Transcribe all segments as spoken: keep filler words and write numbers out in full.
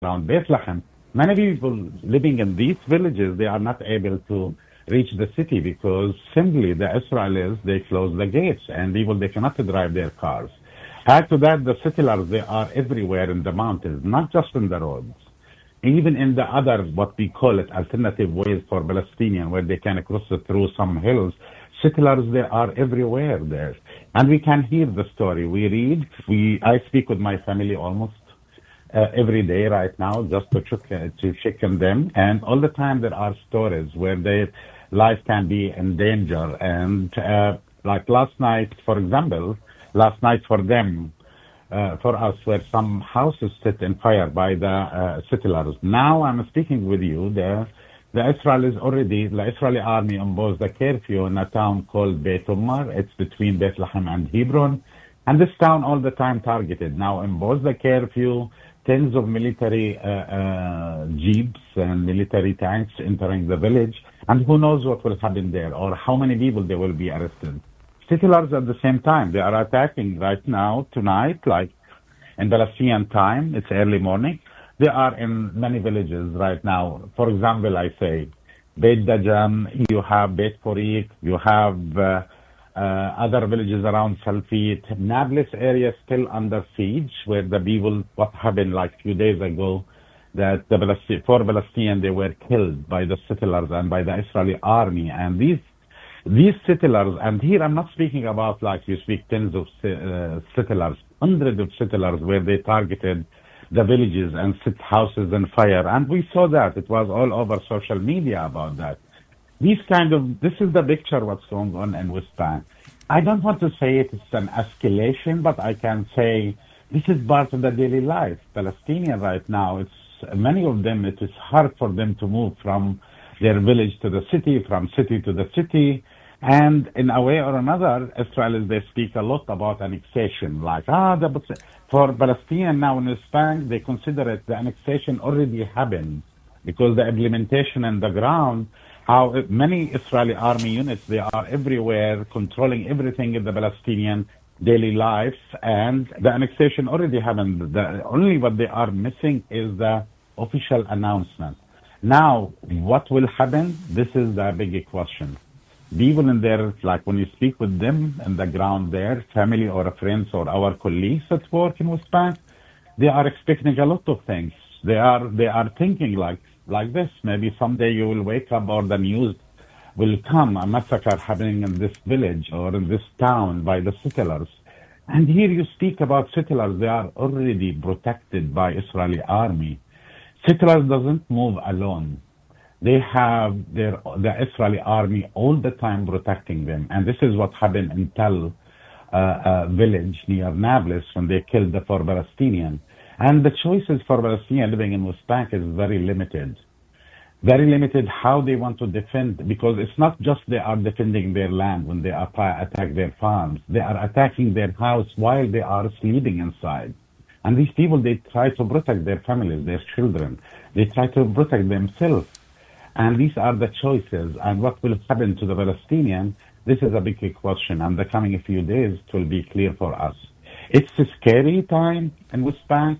around Bethlehem. Many people living in these villages, they are not able to reach the city because simply the Israelis, they close the gates and people, they cannot drive their cars. Add to that, the settlers, they are everywhere in the mountains, not just in the roads. Even in the other, what we call it, alternative ways for Palestinians, where they can cross through some hills, settlers, they are everywhere there. And we can hear the story. We read, we, I speak with my family almost uh, every day right now just to check, uh, to check on them. And all the time there are stories where their life can be in danger. And uh, like last night, for example, last night for them, uh, for us, where some houses set in fire by the uh, settlers. Now I'm speaking with you, the, the Israelis already, the Israeli army imposed a curfew in a town called Beit Umar. It's between Bethlehem and Hebron. And this town all the time targeted. Now imposed the curfew, tens of military uh, uh, jeeps and military tanks entering the village. And who knows what will happen there or how many people they will be arrested. Settlers at the same time, they are attacking right now, tonight, like in Palestinian time, it's early morning. They are in many villages right now. For example, I say, Beit Dajan, you have Beit Porik, you have uh, uh, other villages around Salfit. Nablus area still under siege, where the people, what happened like a few days ago, that the Palestinian, four Palestinians, they were killed by the settlers and by the Israeli army. And these These settlers, and here I'm not speaking about like you speak tens of uh, settlers, hundreds of settlers where they targeted the villages and set houses on fire. And we saw that. It was all over social media about that. These kind of, this is the picture what's going on in West Bank. I don't want to say it is an escalation, but I can say this is part of the daily life. Palestinian right now, it's many of them, it is hard for them to move from their village to the city, from city to the city. And in a way or another, Israelis, they speak a lot about annexation. Like, ah, the, for Palestinians now in West Bank, they consider it the annexation already happened because the implementation on the ground, how many Israeli army units, they are everywhere controlling everything in the Palestinian daily life. And the annexation already happened. The, only what they are missing is the official announcement. Now, what will happen? This is the big question. People in there, like when you speak with them on the ground there, family or friends or our colleagues at work in West Bank, they are expecting a lot of things. They are they are thinking like like this. Maybe someday you will wake up or the news will come, a massacre happening in this village or in this town by the settlers. And here you speak about settlers. They are already protected by Israeli army. Settlers doesn't move alone. They have their the Israeli army all the time protecting them. And this is what happened in Tel uh, uh, village near Nablus when they killed the four Palestinians. And the choices for Palestinians living in West Bank is very limited. Very limited how they want to defend, because it's not just they are defending their land when they attack their farms. They are attacking their house while they are sleeping inside. And these people, they try to protect their families, their children. They try to protect themselves. And these are the choices. And what will happen to the Palestinians, this is a big question. And the coming few days, it will be clear for us. It's a scary time in West Bank.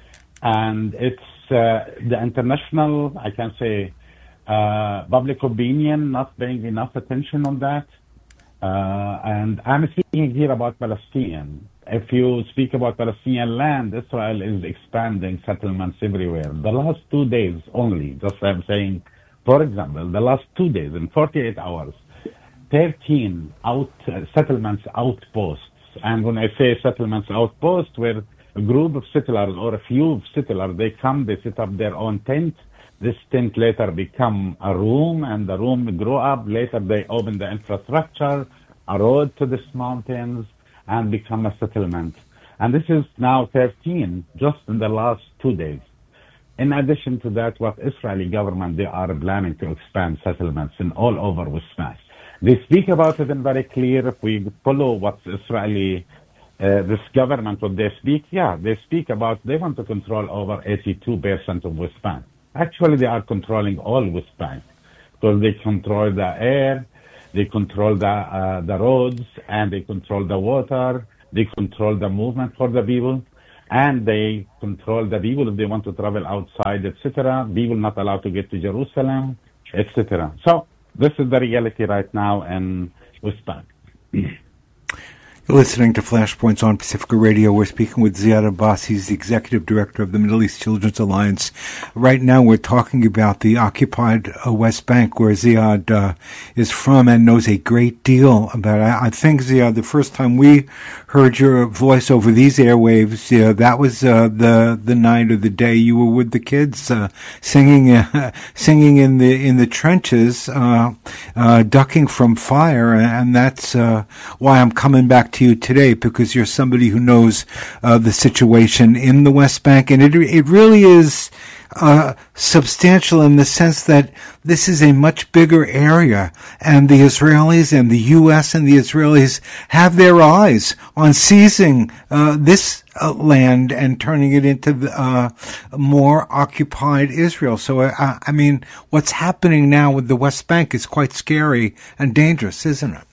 And it's uh, the international, I can say, uh, public opinion not paying enough attention on that. Uh, and I'm speaking here about Palestinian. If you speak about Palestinian land, Israel is expanding settlements everywhere. The last two days only, just I'm saying, for example, the last two days, in forty-eight hours, thirteen out, uh, settlements outposts. And when I say settlements outposts, where a group of settlers or a few settlers, they come, they set up their own tent. This tent later become a room, and the room grow up. Later they open the infrastructure, a road to these mountains, and become a settlement. And this is now thirteen, just in the last two days. In addition to that, what Israeli government, they are planning to expand settlements in all over West Bank. They speak about it in very clear. If we follow what Israeli, uh, this government, what they speak, yeah, they speak about, they want to control over eighty-two percent of West Bank. Actually, they are controlling all West Bank because they control the air, they control the uh, the roads, and they control the water. They control the movement for the people. and they control the people if they want to travel outside, et cetera. People not allowed to get to Jerusalem, et cetera. So this is the reality right now in West Bank. You're listening to Flashpoints on Pacifica Radio. We're speaking with Ziad Abbas. He's the Executive Director of the Middle East Children's Alliance. Right now we're talking about the occupied uh, West Bank, where Ziad uh, is from and knows a great deal about it. I, I think, Ziad, the first time we heard your voice over these airwaves, uh, that was uh, the the night or the day you were with the kids uh, singing uh, singing in the in the trenches, uh, uh, ducking from fire, and that's uh, why I'm coming back to you today, because you're somebody who knows uh, the situation in the West Bank, and it it really is uh, substantial in the sense that this is a much bigger area, and the Israelis and the U S and the Israelis have their eyes on seizing uh, this uh, land and turning it into uh, more occupied Israel. So, uh, I mean, what's happening now with the West Bank is quite scary and dangerous, isn't it?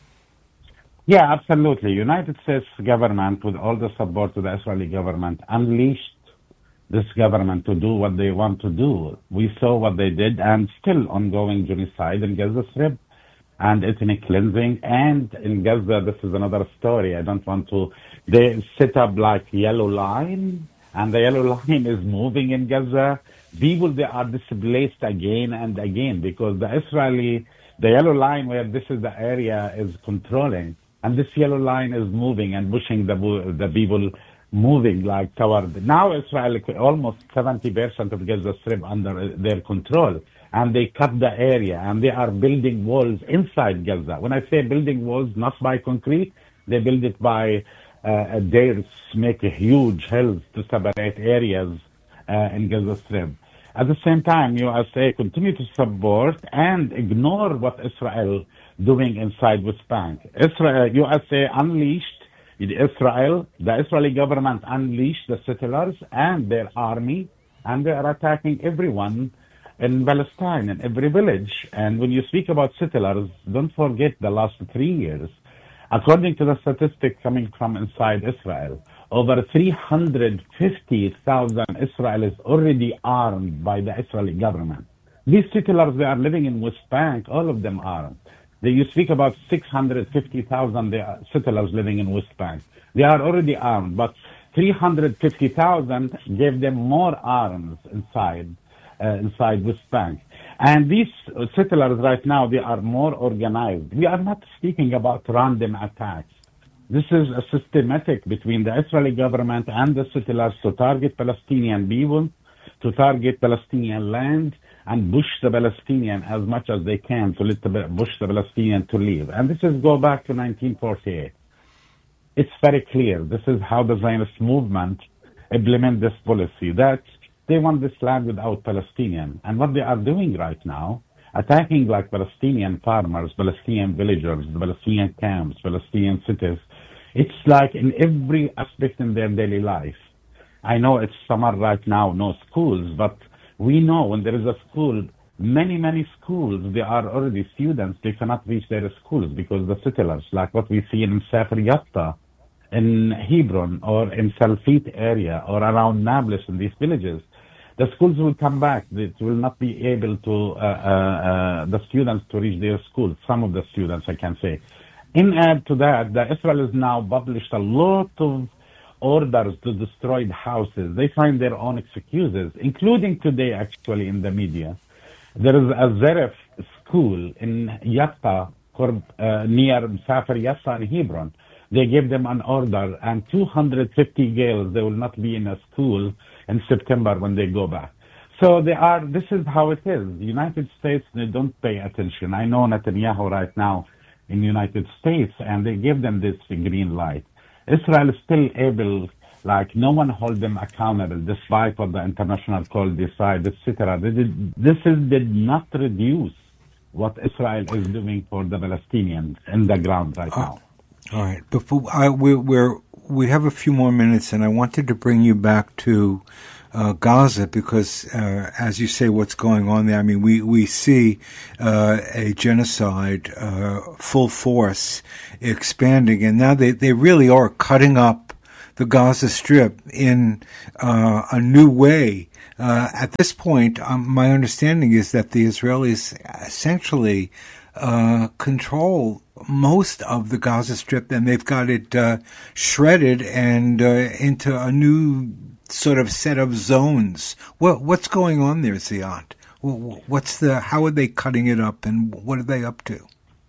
Yeah, absolutely. United States government, with all the support to the Israeli government, unleashed this government to do what they want to do. We saw what they did, and still ongoing genocide in Gaza Strip and ethnic cleansing. And in Gaza, this is another story. I don't want to. They set up like yellow line, and the yellow line is moving in Gaza. People, they are displaced again and again because the Israeli, the yellow line where this is the area is controlling. And this yellow line is moving and pushing the the people moving like toward. Now Israel, almost seventy percent of Gaza Strip under their control. And they cut the area and they are building walls inside Gaza. When I say building walls, not by concrete, they build it by uh, they make a huge hills to separate areas uh, in Gaza Strip. At the same time, U S A continue to support and ignore what Israel doing inside West Bank. Israel, U S A unleashed Israel, the Israeli government unleashed the settlers and their army, and they are attacking everyone in Palestine, in every village. And when you speak about settlers, don't forget the last three years. According to the statistics coming from inside Israel, over three hundred fifty thousand Israelis already armed by the Israeli government. These settlers, they are living in West Bank, all of them armed. They, you speak about six hundred fifty thousand settlers living in West Bank. They are already armed, but three hundred fifty thousand gave them more arms inside, uh, inside West Bank. And these settlers right now, they are more organized. We are not speaking about random attacks. This is a systematic between the Israeli government and the settlers to target Palestinian people, to target Palestinian land, and push the Palestinian as much as they can to let the, push the Palestinian to leave. And this is go back to nineteen forty-eight. It's very clear. This is how the Zionist movement implement this policy, that they want this land without Palestinian. And what they are doing right now, attacking like Palestinian farmers, Palestinian villagers, Palestinian camps, Palestinian cities, it's like in every aspect in their daily life. I know it's summer right now, no schools, but we know when there is a school, many, many schools, they are already students, they cannot reach their schools because the settlers, like what we see in Sefer Yatta, in Hebron, or in Salfit area, or around Nablus, in these villages, the schools will come back. It will not be able to, uh, uh, uh, the students to reach their schools, some of the students, I can say. In add to that, the Israel has now published a lot of orders to destroy the houses. They find their own excuses, including today, actually, in the media. There is a Zeref school in Yatta, uh, near Sefer Yatta in Hebron. They gave them an order, and two hundred fifty girls, they will not be in a school in September when they go back. So they are, this is how it is. The United States, they don't pay attention. I know Netanyahu right now in the United States, and they give them this green light. Israel is still able, like no one hold them accountable, despite what the international court decide, et cetera. This is, did not reduce what Israel is doing for the Palestinians in the ground right oh, now. All right. Before I, we, we're, we have a few more minutes, and I wanted to bring you back to uh, Gaza because, uh, as you say, what's going on there? I mean, we we see uh, a genocide uh, full force expanding, and now they they really are cutting up the Gaza Strip in uh, a new way. Uh, at this point, um, my understanding is that the Israelis essentially uh, control most of the Gaza Strip, and they've got it uh, shredded and uh, into a new sort of set of zones. What, what's going on there, Ziad? What's the? How are they cutting it up, and what are they up to?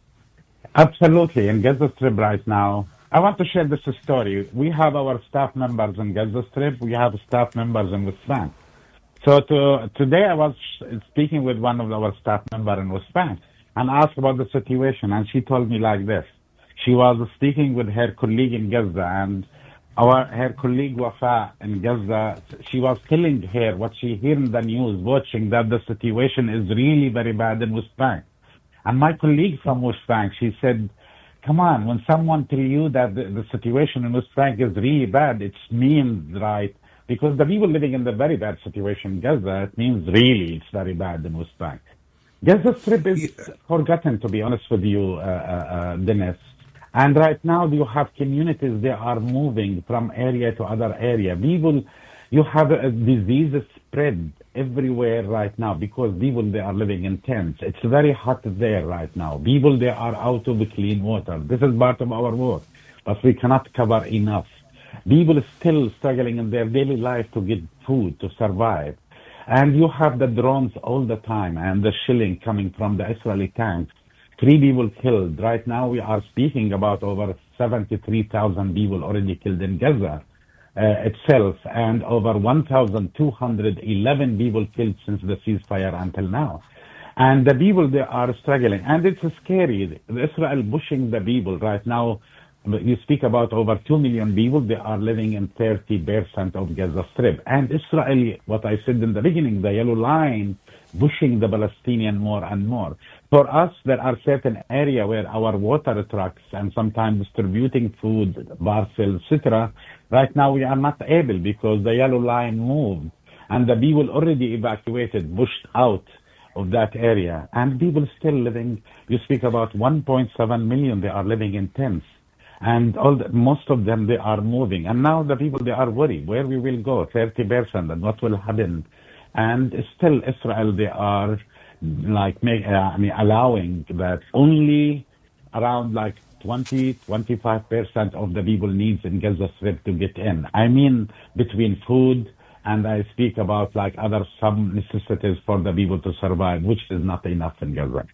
Absolutely. In Gaza Strip right now, I want to share this story. We have our staff members in Gaza Strip. We have staff members in West Bank. So to, today I was speaking with one of our staff members in West Bank and asked about the situation, and she told me like this. She was speaking with her colleague in Gaza, and our her colleague Wafa in Gaza, she was telling her what she heard in the news, watching that the situation is really very bad in West Bank. And my colleague from West Bank, she said, come on, when someone tell you that the, the situation in West Bank is really bad, it means, right? Because the people living in the very bad situation in Gaza, it means really it's very bad in West Bank. Gaza Strip is yeah. forgotten, to be honest with you, uh, uh, uh, Dennis. And right now you have communities, they are moving from area to other area. People, you have a disease spread everywhere right now because people, they are living in tents. It's very hot there right now. People, they are out of the clean water. This is part of our work, but we cannot cover enough. People still struggling in their daily life to get food, to survive. And you have the drones all the time and the shelling coming from the Israeli tanks. Three people killed. Right now we are speaking about over seventy-three thousand people already killed in Gaza uh, itself, and over one thousand two hundred eleven people killed since the ceasefire until now. And the people, they are struggling. And it's scary. Israel pushing the people right now. You speak about over two million people. They are living in thirty percent of Gaza Strip. And Israel, what I said in the beginning, the yellow line, pushing the Palestinian more and more. For us, there are certain areas where our water trucks and sometimes distributing food, parcels, et cetera. Right now, we are not able because the yellow line moved and the people already evacuated, pushed out of that area. And people still living, you speak about one point seven million, they are living in tents. And all the, most of them, they are moving. And now the people, they are worried where we will go, thirty percent, and what will happen. And still, Israel, they are like make, uh, I mean, allowing that only around like twenty, twenty-five percent of the people needs in Gaza Strip to get in. I mean, between food and I speak about like other some necessities for the people to survive, which is not enough in Gaza.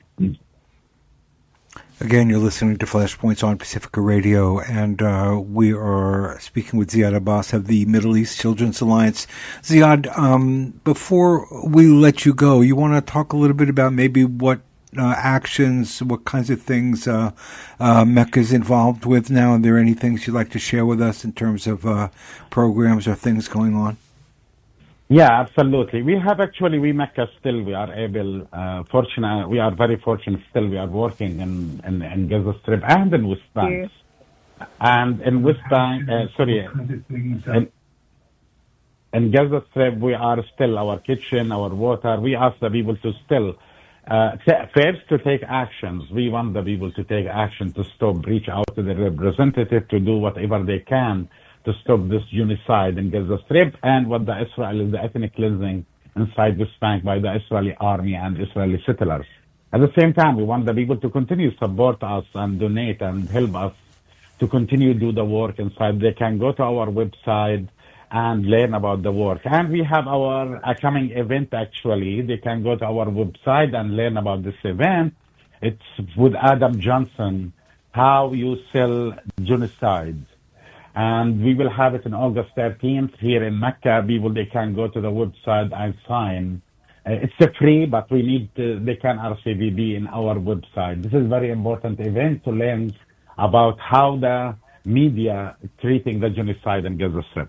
Again, you're listening to Flashpoints on Pacifica Radio, and uh, we are speaking with Ziad Abbas of the Middle East Children's Alliance. Ziad, um, before we let you go, you want to talk a little bit about maybe what uh, actions, what kinds of things uh, uh, Mecca is involved with now? Are there any things you'd like to share with us in terms of uh, programs or things going on? Yeah, absolutely. We have actually, we Mecca still, we are able, uh, fortunate, we are very fortunate still, we are working in, in, in Gaza Strip and in West Bank. Yes. And in West Bank, uh, sorry, in, in Gaza Strip, we are still, our kitchen, our water, we ask the people to still, uh, first to take actions. We want the people to take action, to stop, reach out to the representative, to do whatever they can to stop this genocide in Gaza Strip and what the Israel is the ethnic cleansing inside West Bank by the Israeli army and Israeli settlers. At the same time, we want the people to continue to support us and donate and help us to continue to do the work inside. They can go to our website and learn about the work. And we have our upcoming event, actually. They can go to our website and learn about this event. It's with Adam Johnson, How You Sell Genocide. And we will have it on August thirteenth here in Mecca. People, they can go to the website and sign. Uh, it's a free, but we need to, they can R C V B in our website. This is a very important event to learn about how the media is treating the genocide in Gaza Strip.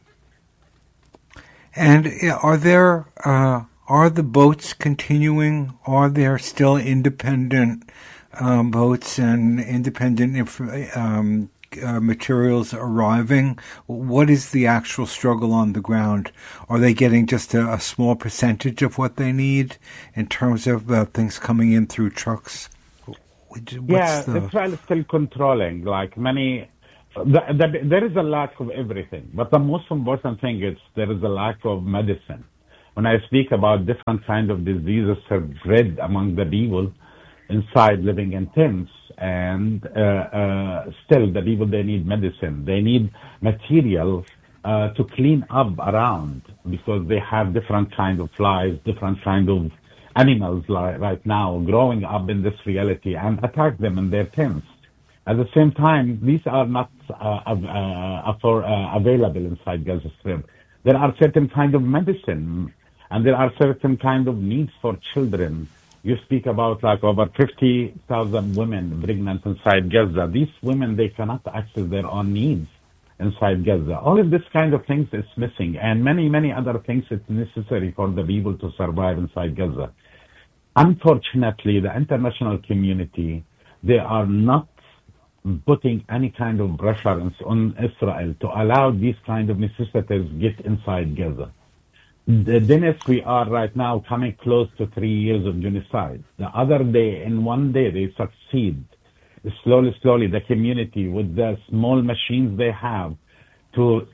And are there, uh, are the boats continuing? Are there still independent um, boats and independent inf- um Uh, materials arriving? What is the actual struggle on the ground? Are they getting just a, a small percentage of what they need in terms of uh, things coming in through trucks? What's yeah, the... Israel is still controlling. Like many, The, the, there is a lack of everything, but the most important thing is there is a lack of medicine. When I speak about different kind of diseases spread among the people inside living in tents, and uh, uh, still the people, they need medicine. They need material uh, to clean up around, because they have different kind of flies, different kind of animals like right now growing up in this reality and attack them in their tents. At the same time, these are not uh, uh, for, uh, available inside Gaza Strip. There are certain kind of medicine, and there are certain kind of needs for children. You speak about like over fifty thousand women pregnant inside Gaza. These women, they cannot access their own needs inside Gaza. All of this kind of things is missing, and many, many other things it's necessary for the people to survive inside Gaza. Unfortunately, the international community, they are not putting any kind of pressure on Israel to allow these kind of necessities get inside Gaza. The Dennis, we are right now coming close to three years of genocide. The other day, in one day, they succeed. Slowly, slowly, the community, with the small machines they have, to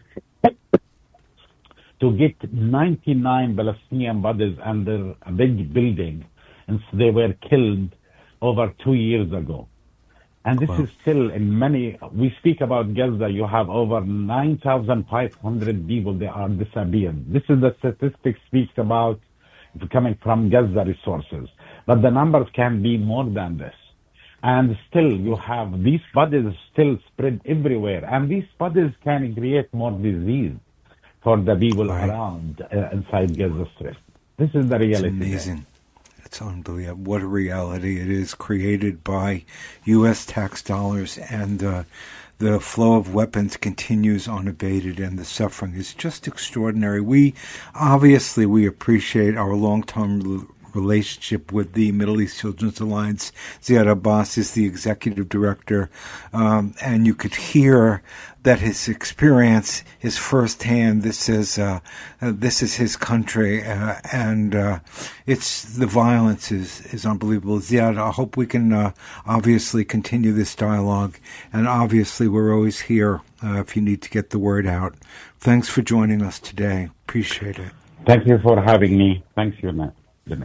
to get ninety-nine Palestinian bodies under a big building, and they were killed over two years ago. And this wow. is still in many, we speak about Gaza, you have over nine thousand five hundred people, they are disappeared. This is the statistics speaks about coming from Gaza resources. But the numbers can be more than this. And still you have these bodies still spread everywhere. And these bodies can create more disease for the people right. around uh, inside Gaza Strip. This is the reality. It's amazing. There. It's unbelievable. What a reality it is, created by U S tax dollars, and uh, the flow of weapons continues unabated, and the suffering is just extraordinary. We, obviously, we appreciate our long-term relationship with the Middle East Children's Alliance. Ziad Abbas is the executive director, um, and you could hear that his experience is firsthand. This is uh, uh, this is his country, uh, and uh, it's the violence is is unbelievable. Ziad, I hope we can uh, obviously continue this dialogue, and obviously we're always here uh, if you need to get the word out. Thanks for joining us today. Appreciate it. Thank you for having me. Thank you, Matt.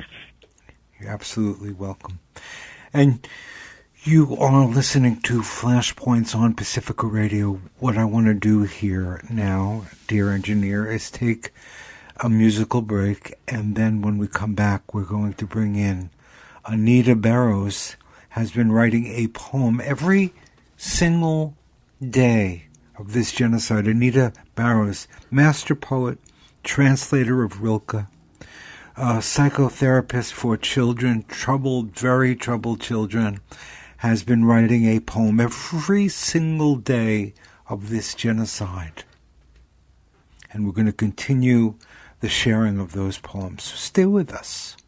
You're absolutely welcome. And you are listening to Flashpoints on Pacifica Radio. What I want to do here now, dear engineer, is take a musical break, and then when we come back, we're going to bring in Anita Barrows. Has been writing a poem every single day of this genocide. Anita Barrows, master poet, translator of Rilke, a psychotherapist for children, troubled, very troubled children, has been writing a poem every single day of this genocide. And we're going to continue the sharing of those poems. So stay with us.